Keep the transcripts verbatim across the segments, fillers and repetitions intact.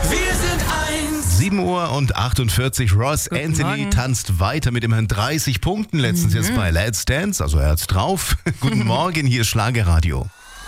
Wir sind eins. sieben Uhr und achtundvierzig. Ross Guten Anthony Morgen. tanzt weiter mit immerhin dreißig Punkten. Letztens Mhm. jetzt bei Let's Dance, also er hat's drauf. Guten Morgen, hier ist Schlagerradio.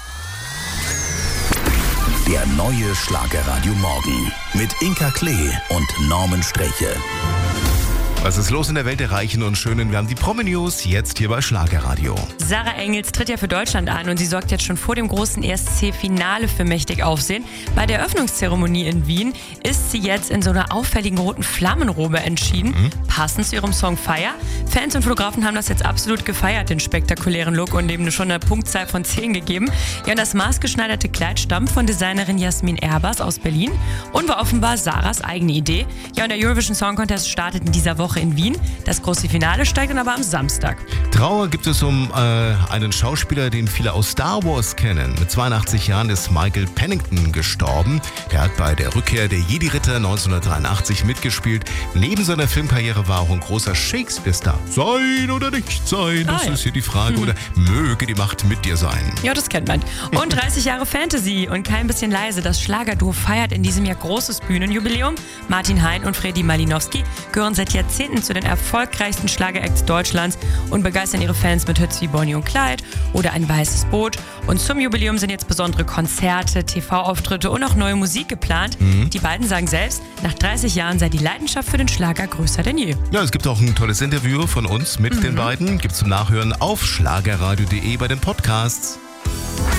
Der neue Schlagerradio Morgen mit Inka Klee und Norman Streche. Was ist los in der Welt der Reichen und Schönen? Wir haben die Promi-News jetzt hier bei Schlagerradio. Sarah Engels tritt ja für Deutschland an und sie sorgt jetzt schon vor dem großen E S C-Finale für mächtig Aufsehen. Bei der Eröffnungszeremonie in Wien ist sie jetzt in so einer auffälligen roten Flammenrobe entschieden, mhm. passend zu ihrem Song Fire. Fans und Fotografen haben das jetzt absolut gefeiert, den spektakulären Look, und eben schon eine Punktzahl von zehn gegeben. Ja, und das maßgeschneiderte Kleid stammt von Designerin Jasmin Erbers aus Berlin und war offenbar Sarahs eigene Idee. Ja, und der Eurovision Song Contest startet in dieser Woche in Wien. Das große Finale steigt dann aber am Samstag. Trauer gibt es um äh, einen Schauspieler, den viele aus Star Wars kennen. Mit zweiundachtzig Jahren ist Michael Pennington gestorben. Er hat bei der Rückkehr der Jedi-Ritter neunzehnhundertdreiundachtzig mitgespielt. Neben seiner Filmkarriere war auch ein großer Shakespeare-Star. Sein oder nicht sein, das ah, ja. ist hier die Frage. Oder möge die Macht mit dir sein. Ja, das kennt man. Und dreißig Jahre Fantasy und kein bisschen leise. Das Schlagerduo feiert in diesem Jahr großes Bühnenjubiläum. Martin Hein und Freddy Malinowski gehören seit Jahrzehnten zu den erfolgreichsten Schlageracts Deutschlands und begeistern ihre Fans mit Hits wie Bonnie und Clyde oder Ein weißes Boot. Und zum Jubiläum sind jetzt besondere Konzerte, T V-Auftritte und auch neue Musik geplant. Mhm. Die beiden sagen selbst, nach dreißig Jahren sei die Leidenschaft für den Schlager größer denn je. Ja, es gibt auch ein tolles Interview von uns mit mhm. den beiden. Gibt's zum Nachhören auf schlagerradio punkt de bei den Podcasts.